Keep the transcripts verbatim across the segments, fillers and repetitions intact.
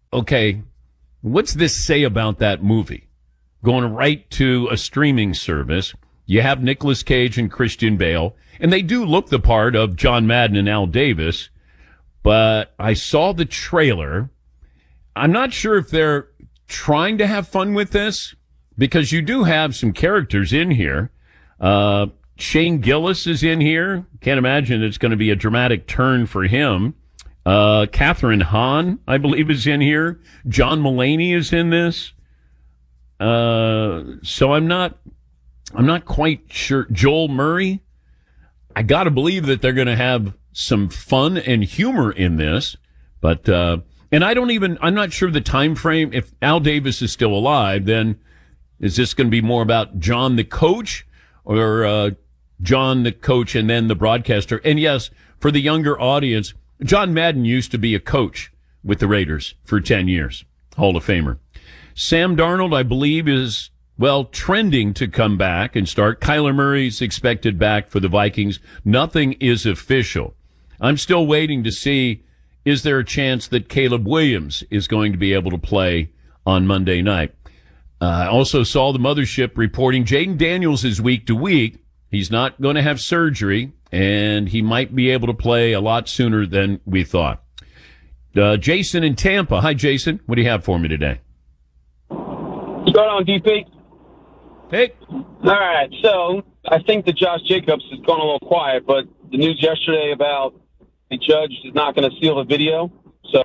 okay, what's this say about that movie? Going right to a streaming service. You have Nicolas Cage and Christian Bale, and they do look the part of John Madden and Al Davis, but I saw the trailer. I'm not sure if they're trying to have fun with this, because you do have some characters in here. Uh, Shane Gillis is in here. Can't imagine it's going to be a dramatic turn for him. Uh, Catherine Hahn, I believe, is in here. John Mulaney is in this. Uh, so I'm not, I'm not quite sure. Joel Murray. I got to believe that they're going to have some fun and humor in this, but, uh, and I don't even, I'm not sure the time frame. If Al Davis is still alive, then is this going to be more about John the coach or, uh, John the coach and then the broadcaster? And yes, for the younger audience, John Madden used to be a coach with the Raiders for ten years. Hall of Famer. Sam Darnold, I believe, is, well, trending to come back and start. Kyler Murray's expected back for the Vikings. Nothing is official. I'm still waiting to see, is there a chance that Caleb Williams is going to be able to play on Monday night? Uh, I also saw the mothership reporting Jaden Daniels is week to week. He's not going to have surgery, and he might be able to play a lot sooner than we thought. Uh, Jason in Tampa. Hi, Jason. What do you have for me today? What's going on, D P? Hey. All right, so I think that Josh Jacobs has gone a little quiet, but the news yesterday about the judge is not going to seal the video. So,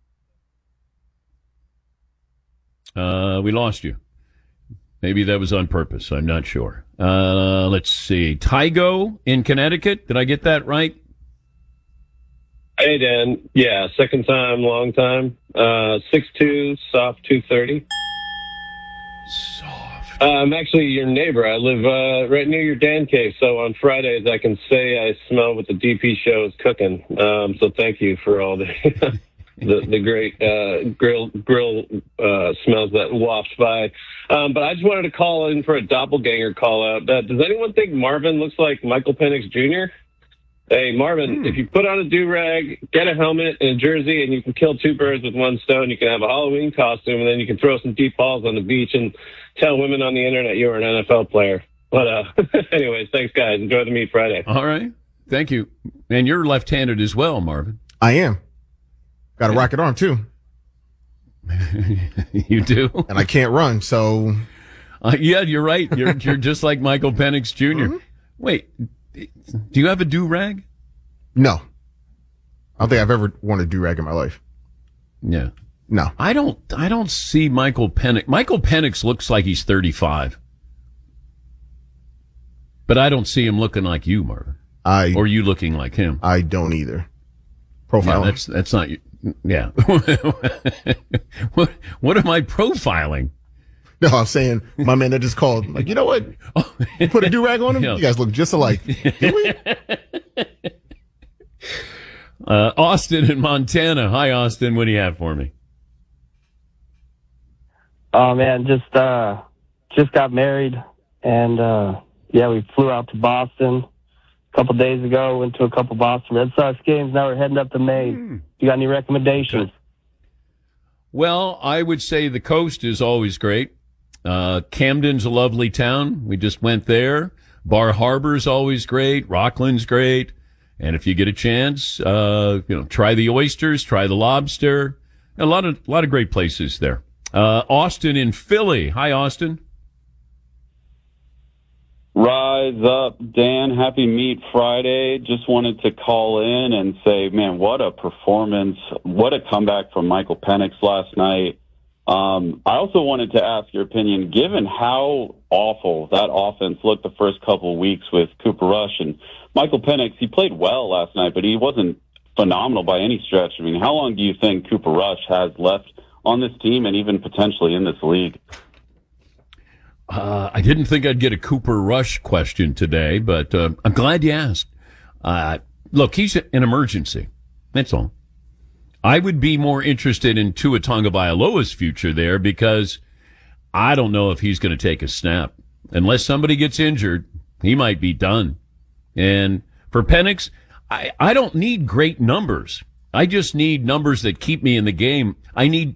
uh, we lost you. Maybe that was on purpose. I'm not sure. Uh, let's see. Tygo in Connecticut. Did I get that right? Hey, Dan. Yeah, second time, long time. Uh, six two, soft two thirty. Soft. Uh, I'm actually your neighbor. I live uh, right near your Dan cave, so on Fridays I can say I smell what the D P show is cooking. Um, so thank you for all the the, the great uh, grill grill uh, smells that waft by. Um, but I just wanted to call in for a doppelganger call out. Uh, does anyone think Marvin looks like Michael Penix Junior? Hey, Marvin, hmm. if you put on a do-rag, get a helmet and a jersey, and you can kill two birds with one stone. You can have a Halloween costume, and then you can throw some deep balls on the beach and tell women on the internet you're an N F L player. But uh, anyways, thanks, guys. Enjoy the meet Friday. All right. Thank you. And you're left-handed as well, Marvin. I am. Got a yeah. rocket arm, too. You do? And I can't run, so... Uh, yeah, you're right. You're, you're just like Michael Penix Junior Mm-hmm. Wait, do you have a do-rag? No. I don't think I've ever worn a do-rag in my life. Yeah. No. I don't I don't see Michael Penix. Michael Penix looks like he's thirty-five. But I don't see him looking like you, Marvin. I Or you looking like him. I don't either. Profiling. Yeah, that's that's not you. Yeah. what what am I profiling? No, I'm saying my man that just called. Like, you know what? Oh. Put a do-rag on him. Yeah. You guys look just alike. Did we? Uh, Austin in Montana. Hi, Austin. What do you have for me? Oh man, just uh, just got married, and uh, yeah, we flew out to Boston a couple days ago. Went to a couple Boston Red Sox games. Now we're heading up to Maine. Mm. You got any recommendations? Good. Well, I would say the coast is always great. Uh, Camden's a lovely town. We just went there. Bar Harbor's always great. Rockland's great. And if you get a chance, uh, you know, try the oysters, try the lobster. A lot of, a lot of great places there. Uh, Austin in Philly. Hi, Austin. Rise up, Dan. Happy Meat Friday. Just wanted to call in and say, man, what a performance. What a comeback from Michael Penix last night. Um, I also wanted to ask your opinion, given how awful that offense looked the first couple of weeks with Cooper Rush and Michael Penix. He played well last night, but he wasn't phenomenal by any stretch. I mean, how long do you think Cooper Rush has left on this team and even potentially in this league? Uh, I didn't think I'd get a Cooper Rush question today, but uh, I'm glad you asked. Uh, look, he's an emergency. That's all. I would be more interested in Tua Tagovailoa's future there because I don't know if he's going to take a snap. Unless somebody gets injured, he might be done. And for Penix, I, I don't need great numbers. I just need numbers that keep me in the game. I need